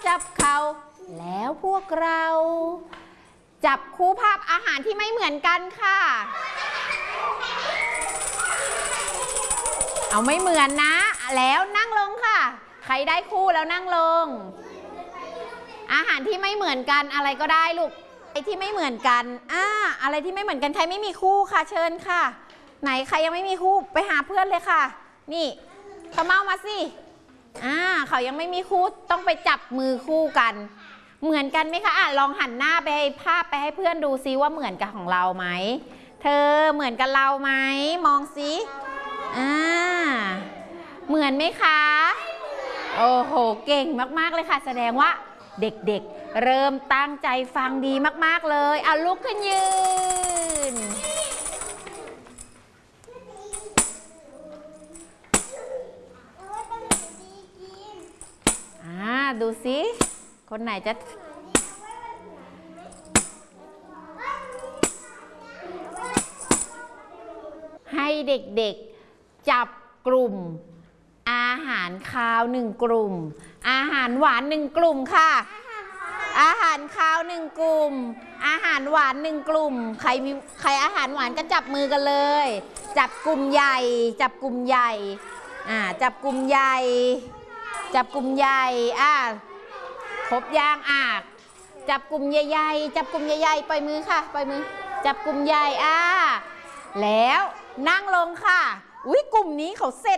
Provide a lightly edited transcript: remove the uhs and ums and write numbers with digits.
จับเข่าแล้วพวกเราจับคู่ภาพอาหารที่ไม่เหมือนกันค่ะเอาไม่เหมือนนะแล้วนั่งลงค่ะใครได้คู่แล้วนั่งลงอาหารที่ไม่เหมือนกันอะไรก็ได้ลูกไอ้ที่ไม่เหมือนกันอะไรที่ไม่เหมือนกันใครไม่มีคู่ค่ะเชิญค่ะไหนใครยังไม่มีคู่ไปหาเพื่อนเลยค่ะนี่เขาเมามาสิเขายังไม่มีคู่ต้องไปจับมือคู่กันเหมือนกันไหมคะลองหันหน้าไปภาพไปให้เพื่อนดูซิว่าเหมือนกับของเราไหมเธอเหมือนกับเราไหมมองซิเหมือนไหมคะโอ้โหเก่งมากๆเลยค่ะแสดงว่าเด็กๆเริ่มตั้งใจฟังดีมากๆเลยลุกขึ้นยืนดูสิคนไหนจะให้เด็กๆจับกลุ่มอาหารคาว1กลุ่มอาหารหวาน1กลุ่มค่ะอาหารคาว1กลุ่มอาหารหวาน1กลุ่มใครอาหารหวานก็จับมือกันเลยจับกลุ่มใหญ่จับกลุ่มใหญ่จับกลุ่มใหญ่จับกลุ่มใหญ่ครบย่างจับกลุ่มใหญ่ๆจับกลุ่มใหญ่ๆปล่อยมือค่ะปล่อยมือจับกลุ่มใหญ่แล้วนั่งลงค่ะกลุ่มนี้เขาเสร็จ